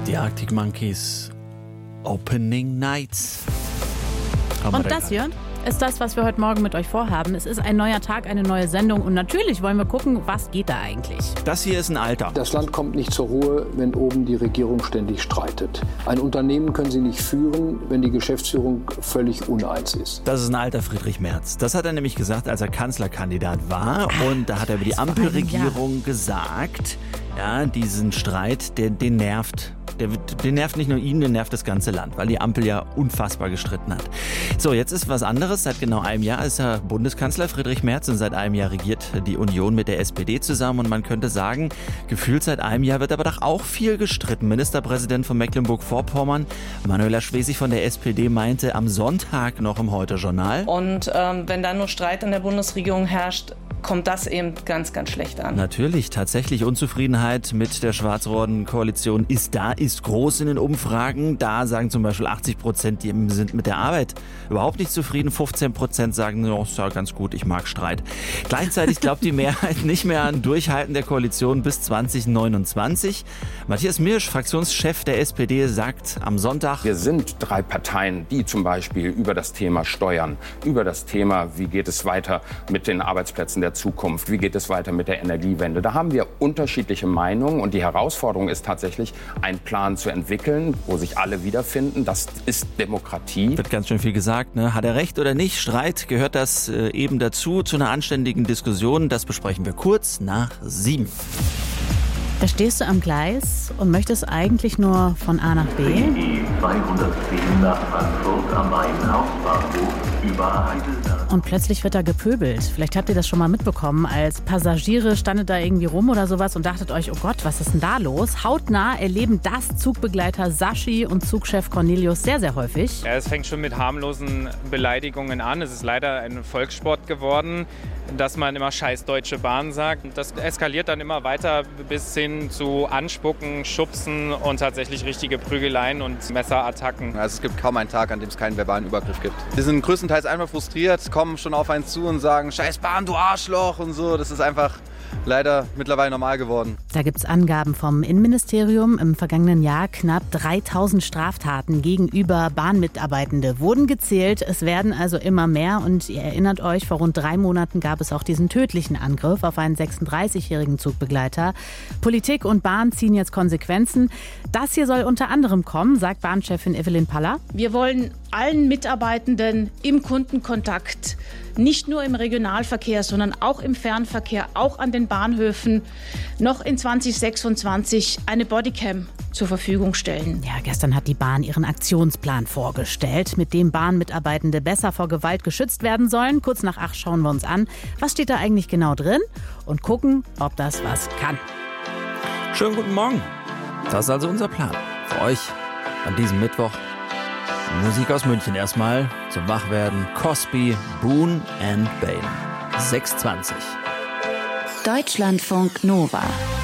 Die Arctic Monkeys Opening Nights. Und das hier ist das, was wir heute Morgen mit euch vorhaben. Es ist ein neuer Tag, eine neue Sendung und natürlich wollen wir gucken, was geht da eigentlich. Das hier ist ein Alter. Das Land kommt nicht zur Ruhe, wenn oben die Regierung ständig streitet. Ein Unternehmen können Sie nicht führen, wenn die Geschäftsführung völlig uneins ist. Das ist ein alter Friedrich Merz. Das hat er nämlich gesagt, als er Kanzlerkandidat war. Und da hat er über die Ampelregierung gesagt, ja, diesen Streit, den nervt. Den nervt nicht nur ihn, den nervt das ganze Land, weil die Ampel ja unfassbar gestritten hat. So, jetzt ist was anderes. Seit genau einem Jahr ist er Bundeskanzler Friedrich Merz und seit einem Jahr regiert die Union mit der SPD zusammen. Und man könnte sagen, gefühlt seit einem Jahr wird aber doch auch viel gestritten. Ministerpräsident von Mecklenburg-Vorpommern, Manuela Schwesig von der SPD, meinte am Sonntag noch im Heute-Journal. Und wenn da nur Streit in der Bundesregierung herrscht, kommt das eben ganz, ganz schlecht an. Natürlich, tatsächlich Unzufriedenheit mit der schwarz-roten Koalition ist groß in den Umfragen. Da sagen zum Beispiel 80%, die sind mit der Arbeit überhaupt nicht zufrieden. 15% sagen, oh, ist ja ganz gut, ich mag Streit. Gleichzeitig glaubt die Mehrheit nicht mehr an Durchhalten der Koalition bis 2029. Matthias Mirsch, Fraktionschef der SPD, sagt am Sonntag: Wir sind 3 Parteien, die zum Beispiel über das Thema Steuern, über das Thema, wie geht es weiter mit den Arbeitsplätzen der Zukunft, wie geht es weiter mit der Energiewende. Da haben wir unterschiedliche Meinungen und die Herausforderung ist tatsächlich, einen Plan zu entwickeln, wo sich alle wiederfinden. Das ist Demokratie. Wird ganz schön viel gesagt, ne? Hat er recht oder nicht? Streit, gehört das eben dazu, zu einer anständigen Diskussion? Das besprechen wir kurz nach 7. Da stehst du am Gleis und möchtest eigentlich nur von A nach B. Die 210 nach Frankfurt am Main Hauptbahnhof über Heidelberg. Und plötzlich wird da gepöbelt. Vielleicht habt ihr das schon mal mitbekommen. Als Passagiere standet da irgendwie rum oder sowas und dachtet euch, oh Gott, was ist denn da los? Hautnah erleben das Zugbegleiter Sashi und Zugchef Cornelius sehr, sehr häufig. Ja, es fängt schon mit harmlosen Beleidigungen an. Es ist leider ein Volkssport geworden, dass man immer scheiß Deutsche Bahn sagt. Das eskaliert dann immer weiter bis hin zu Anspucken, Schubsen und tatsächlich richtige Prügeleien und Messerattacken. Also es gibt kaum einen Tag, an dem es keinen verbalen Übergriff gibt. Wir sind größtenteils einfach frustriert, kommen schon auf einen zu und sagen, scheiß Bahn, du Arschloch und so. Das ist einfach leider mittlerweile normal geworden. Da gibt es Angaben vom Innenministerium. Im vergangenen Jahr knapp 3000 Straftaten gegenüber Bahnmitarbeitende wurden gezählt. Es werden also immer mehr. Und ihr erinnert euch, vor rund 3 Monaten gab es auch diesen tödlichen Angriff auf einen 36-jährigen Zugbegleiter. Politik und Bahn ziehen jetzt Konsequenzen. Das hier soll unter anderem kommen, sagt Bahnchefin Evelyn Paller. Wir wollen allen Mitarbeitenden im Kundenkontakt, nicht nur im Regionalverkehr, sondern auch im Fernverkehr, auch an den Bahnhöfen, noch in 2026 eine Bodycam zur Verfügung stellen. Ja, gestern hat die Bahn ihren Aktionsplan vorgestellt, mit dem Bahnmitarbeitende besser vor Gewalt geschützt werden sollen. Kurz nach 8 schauen wir uns an, was steht da eigentlich genau drin und gucken, ob das was kann. Schönen guten Morgen. Das ist also unser Plan für euch an diesem Mittwoch. Musik aus München erstmal zum Wachwerden. Cosby, Boone and Bain. 6:20. Deutschlandfunk Nova.